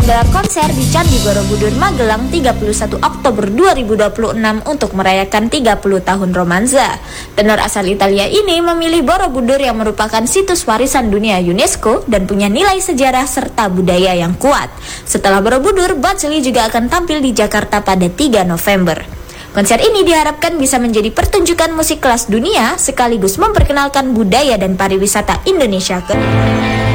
menggelar konser di Candi Borobudur Magelang 31 Oktober 2026 untuk merayakan 30 tahun romansa. Tenor asal Italia ini memilih Borobudur yang merupakan situs warisan dunia UNESCO dan punya nilai sejarah serta budaya yang kuat. Setelah Borobudur, Bud Selig juga akan tampil di Jakarta pada 3 November. Konser ini diharapkan bisa menjadi pertunjukan musik kelas dunia sekaligus memperkenalkan budaya dan pariwisata Indonesia ke